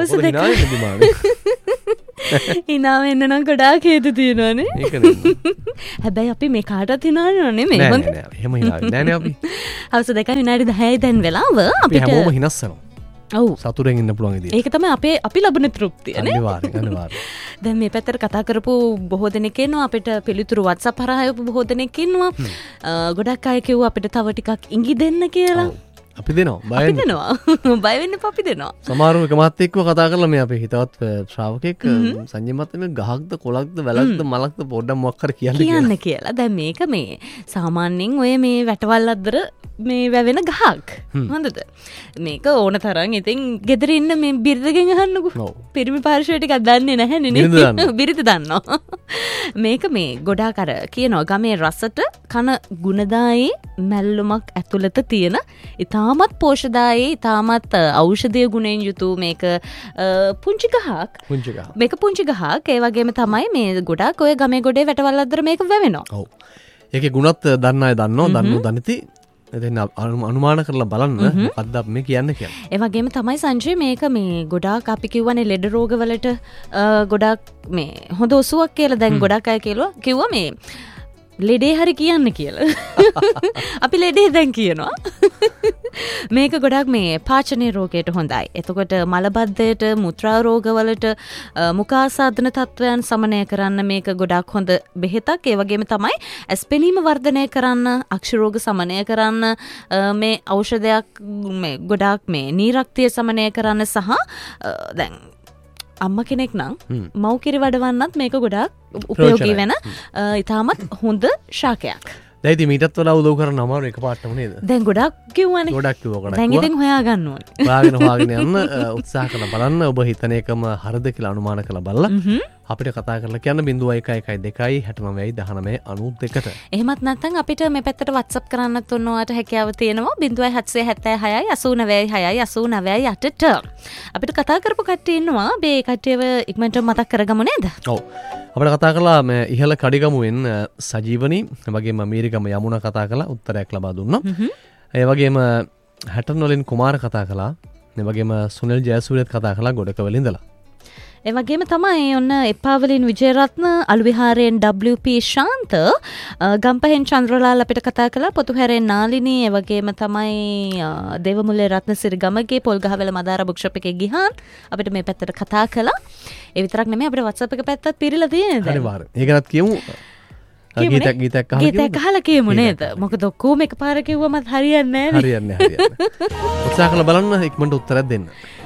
හවස හිනා වෙන්න නම් ගොඩාක් හේතු තියෙනවානේ. හැබැයි අපි මේ කාටවත් හිනාන්නේ නෙමෙයි. එහෙම හිනාන්නේ නෑනේ අපි. හවස 2 විනාඩි 10යි දැන් වෙලාව. අපිට හැමෝම හිනස්සනවා. ඔව්. සතුටෙන් ඉන්න පුළුවන් ඉතින්. ඒක තමයි අපි ලබන තෘප්තිය නේ. අනිවාර්යෙන්. දැන් මේ පැත්තට කතා කරපු බොහෝ දෙනෙක් ඉන්නවා. අපිට පිළිතුරු WhatsApp හරහා බොහෝ දෙනෙක් ඉන්නවා. ගොඩක් අය කිව්වා අපිට තව ටිකක් ඉඟි දෙන්න කියලා. අපි දෙනවා. බය වෙන්න එපා අපි දෙනවා. සමහරව එක මාත් එක්කව කතා කරලා මේ අපේ හිතවත් ශ්‍රාවකෙක් සංජය මහත්තයා මේ ගහක්ද කොළක්ද වැලක්ද මලක්ද පොඩ්ඩක් මොකක් කර කියන්න කියලා. දැන් මේක මේ සාමාන්‍යයෙන් ඔය මේ වැටවල් අතර මේ වැවෙන ගහක්. හොඳද? මේක ඕන තරම් ඉතින් ගෙදර ඉන්න මේ බිරිඳගෙන් අහන්නකෝ. පිරිමි පාර්ශවය ටිකක් දන්නේ නැහැනේ නේ. බිරිඳ දන්නවා. මේක මේ ගොඩාක් අර කියනවා ගමේ රසට කන ගුණදායි මැල්ලුමක් ඇතුළත තියෙන ඉතාමත් පෝෂදායි ඉතාමත් ඖෂධීය ගුණයෙන් යුතු මේක පුංචි ගහක්. මේක පුංචි ගහක්. ඒ වගේම තමයි මේ ගොඩාක් ඔය ගමේ ගොඩේ වැටවල් අතර මේක වැවෙනවා. ඔව්. ඒකේ ගුණත් දන්න අය දන්නෝ දනිති. එතන අනුමාන කරලා බලන්න මොකද්ද මේ කියන්නේ කියලා. ඒ වගේම තමයි සංජය මේක මේ ගොඩාක් අපි කියවනේ ලෙඩ රෝග වලට ගොඩාක් මේ හොඳ ඔසුවක් කියලා දැන් ගොඩාක් අය කිව්වා මේ ලෙඩේ හරි කියන්න කියලා. අපි ලෙඩේ දැන් කියනවා. මේක ගොඩක් මේ පාචනීය රෝගයට හොඳයි. එතකොට මලබද්ධයට, මුත්‍රා රෝගවලට, මුඛාසාදන තත්ත්වයන් සමනය කරන්න මේක ගොඩක් හොඳ බෙහෙතක්. ඒ වගේම තමයි ඇස්පෙනීම වර්ධනය කරන්න, අක්ෂ රෝග සමනය කරන්න මේ ඖෂධයක් මේ ගොඩක් මේ නීරක්තිය සමනය කරන්න සහ දැන් අම්ම කෙනෙක් නම් මව් කිරි වඩවන්නත් මේක ගොඩාක් උපයෝගී වෙන ඉතාමත් හොඳ ශාකයක්. දැන් ඉතින් මීටත් වඩා උදව් කරන අමාරු එකපාරටම නේද? දැන් ගොඩක් කිව්වනේ. ගොඩක් කිව්වා. දැන් ඉතින් හොයා ගන්න ඕනේ. හොයාගෙන යන්න උත්සාහ කරලා බලන්න. ඔබ හිතන එකම හරිද කියලා අනුමාන කරලා බලලා අපිට කතා කරලා කියන්න 0112691992ට. එහෙමත් නැත්නම් අපිට මේ පැත්තට WhatsApp කරන්නත් උනවට හැකියාව තියෙනවා 0776896988ට. අපිට කතා කරපු කට්ටිය ඉන්නවා. මේ කට්ටියව ඉක්මනට මතක් කරගමු නේද? ඔව්. අපිට කතා කරලා මේ ඉහළ කඩිගමුවෙන් සජීවනී වගේම මීරිගම යමුණ කතා කළා උත්තරයක් ලබා දුන්නා. ඒ වගේම හැටන් වලින් කුමාර කතා කළා. ඒ වගේම සුනිල් ජයසූරියත් කතා කළා ගොඩකවල ඉඳලා. ඒ වගේම තමයි ඔන්න එපාවලින් විජේරත්න අලුවිහාරයෙන් WP ශාන්ත ගම්පහෙන් චන්ද්‍රලාල් අපිට කතා කළා පොතුහැරෙන් නාලිනී ඒ වගේම තමයි දේවමුල්ලේ රත්නසිරි ගමගේ පොල්ගහවෙල මදාර බුක්ෂොප් එකේ ගිහාන් අපිට මේ පැත්තට කතා කළා. ඒ විතරක් නෙමෙයි අපිට WhatsApp එක පැත්තත් පිරීලා තියෙනවා දැන්. හරිවාර. ඒකනත් කියමු. ගීතයක් අහලා කියමු නේද? මොකද ඔක්කොම එකපාර කිව්වමත් හරියන්නේ නැහැ නේ. හරියන්නේ. උත්සාහ කරලා බලන්න ඉක්මනට උත්තරයක් දෙන්න.